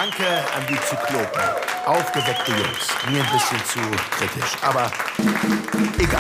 Danke an die Zyklopen. Aufgeweckte Jungs. Mir ein bisschen zu kritisch, aber egal.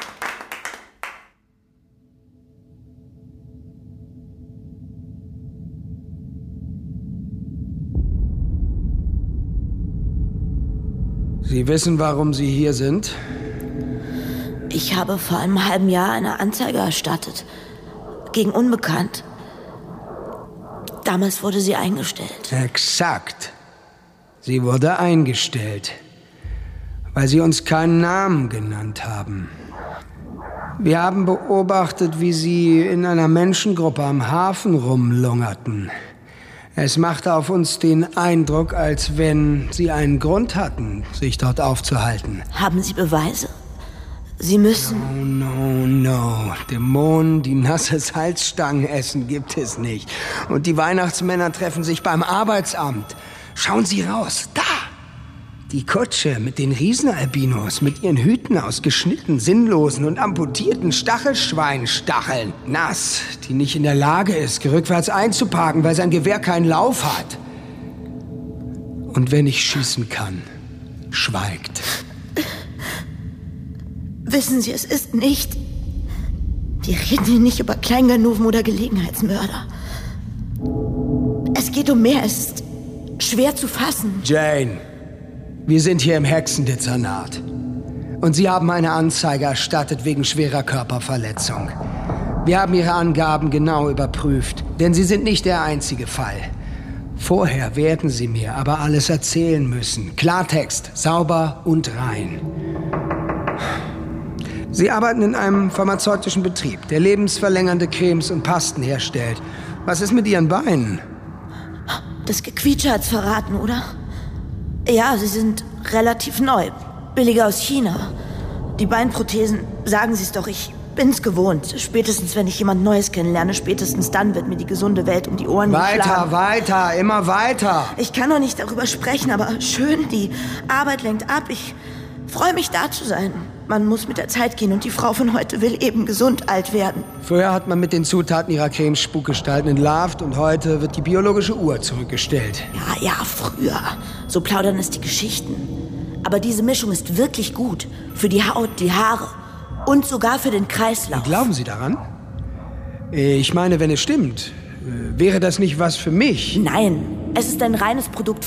Sie wissen, warum Sie hier sind? Ich habe vor einem halben Jahr eine Anzeige erstattet. Gegen Unbekannt. Damals wurde sie eingestellt. Exakt. Sie wurde eingestellt, weil Sie uns keinen Namen genannt haben. Wir haben beobachtet, wie Sie in einer Menschengruppe am Hafen rumlungerten. Es machte auf uns den Eindruck, als wenn Sie einen Grund hatten, sich dort aufzuhalten. Haben Sie Beweise? Sie müssen... No. Dämonen, die nasse Salzstangen essen, gibt es nicht. Und die Weihnachtsmänner treffen sich beim Arbeitsamt. Schauen Sie raus, da! Die Kutsche mit den Riesenalbinos, mit ihren Hüten aus geschnitten, sinnlosen und amputierten Stachelschweinstacheln. Nass, die nicht in der Lage ist, rückwärts einzuparken, weil sein Gewehr keinen Lauf hat. Und wenn ich schießen kann, schweigt. Wissen Sie, es ist nicht... Wir reden hier nicht über Kleinganoven oder Gelegenheitsmörder. Es geht um mehr, es ist schwer zu fassen. Jane, wir sind hier im Hexendezernat. Und Sie haben eine Anzeige erstattet wegen schwerer Körperverletzung. Wir haben Ihre Angaben genau überprüft, denn Sie sind nicht der einzige Fall. Vorher werden Sie mir aber alles erzählen müssen. Klartext, sauber und rein. Sie arbeiten in einem pharmazeutischen Betrieb, der lebensverlängernde Cremes und Pasten herstellt. Was ist mit Ihren Beinen? Das Gequietsche hat's verraten, oder? Ja, sie sind relativ neu. Billiger aus China. Die Beinprothesen, sagen Sie es doch, ich bin's gewohnt. Spätestens, wenn ich jemand Neues kennenlerne, spätestens dann wird mir die gesunde Welt um die Ohren geschlagen. Weiter, immer weiter. Ich kann noch nicht darüber sprechen, aber schön, die Arbeit lenkt ab. Ich freue mich, da zu sein. Man muss mit der Zeit gehen und die Frau von heute will eben gesund alt werden. Früher hat man mit den Zutaten ihrer Cremes Spukgestalten entlarvt und heute wird die biologische Uhr zurückgestellt. Ja, früher. So plaudern es die Geschichten. Aber diese Mischung ist wirklich gut. Für die Haut, die Haare und sogar für den Kreislauf. Glauben Sie daran? Ich meine, wenn es stimmt, wäre das nicht was für mich? Nein, es ist ein reines Produkt